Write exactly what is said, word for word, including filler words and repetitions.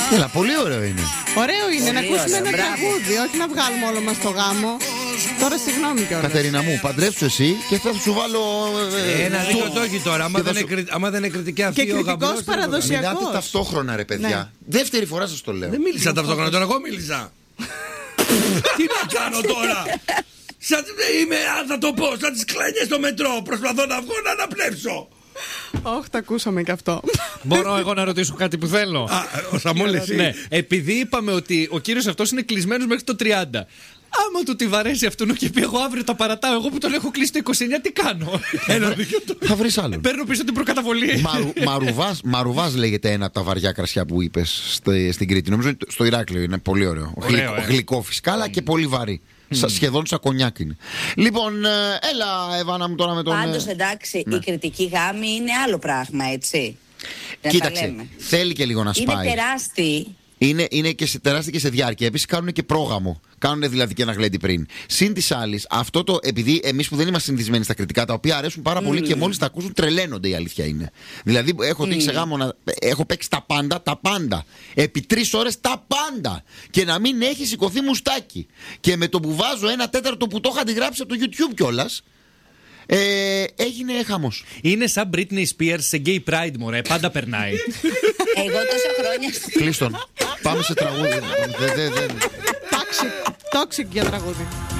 Έλα, πολύ ωραίο είναι. Ωραίο είναι Πολύ να ακούσουμε ωραίο, ένα μπράβο. τραγούδι, όχι να βγάλουμε όλο μας το γάμο. Τώρα συγγνώμη κιόλας. Κατερίνα μου, παντρέψου εσύ και θα σου βάλω. ε, Ένα το- δίκιο το έχει τώρα. Άμα και θα δεν, σου- είναι, κρι- άμα δεν είναι κριτική αυτή, Και ο κριτικός γαμπρός, δεν παραδοσιακός. είναι Μιλάτε ταυτόχρονα, ρε παιδιά. Ναι. Δεύτερη φορά σας το λέω. Δεν μίλησα ταυτόχρονα, τώρα εγώ μίλησα. Τι να κάνω τώρα. Σαν, είμαι, αν θα το πω, σαν τις κλανιές στο μετρό. Προσπαθώ να βγω να αναπνεύσω. Όχι, τα ακούσαμε κι αυτό. Μπορώ εγώ να ρωτήσω κάτι που θέλω? Α, ο Σαμόλης. Ναι, επειδή είπαμε ότι ο κύριος αυτός είναι κλεισμένος μέχρι το τριάντα. Άμα του τη βαρέσει αυτόν και πει εγώ αύριο τα παρατάω, εγώ που τον έχω κλείσει το είκοσι εννιά, τι κάνω? Ένα δίκιο το. Θα βρεις άλλον. Παίρνω πίσω την προκαταβολή. Μαρου, μαρουβάς, μαρουβάς λέγεται ένα από τα βαριά κρασιά που είπες στη- στην Κρήτη. Νομίζω ότι στο Ηράκλειο είναι πολύ ωραίο. Ωραίο, Γλυκό, ε. γλυκό φυσικά, αλλά και πολύ βαρύ. Σα, σχεδόν σαν κονιάκ είναι. Λοιπόν, ε, έλα, Εβάνα μου τώρα με τον. ε, Πάντως εντάξει, ναι. η κριτική γάμη είναι άλλο πράγμα, έτσι. Να τα Κοίταξε, λέμε. θέλει και λίγο να Είναι σπάει. τεράστιοι. Είναι, είναι και σε, τεράστια και σε διάρκεια. Επίσης κάνουν και πρόγραμμο. Κάνουν δηλαδή και ένα γλέντι πριν. Συν τη άλλη, αυτό το. Επειδή εμείς που δεν είμαστε συνηθισμένοι στα κριτικά, τα οποία αρέσουν πάρα πολύ και μόλις τα ακούσουν τρελαίνονται, η αλήθεια είναι. Δηλαδή, έχω τύχει σε γάμο να. Έχω παίξει τα πάντα, τα πάντα. Επί τρεις ώρες τα πάντα. Και να μην έχει σηκωθεί μουστάκι. Και με το που βάζω ένα τέταρτο που το είχα αντιγράψει από το YouTube κιόλας. Ε, έγινε χαμός. Είναι σαν Britney Spears σε gay pride, μωρέ. Πάντα περνάει. Εγώ τόσα χρόνια. Κλείστον. Πάμε σε τραγούδι. Δεν, δεν, δεν. Toxic, toxic για τραγούδι.